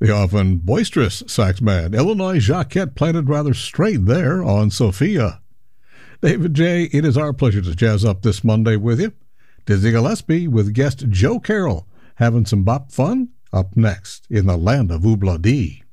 The often boisterous saxman Illinois Jacquet planted rather straight there on Sophia. David J., it is our pleasure to jazz up this Monday with you. Dizzy Gillespie with guest Joe Carroll having some bop fun up next in the land of Oobla Dee.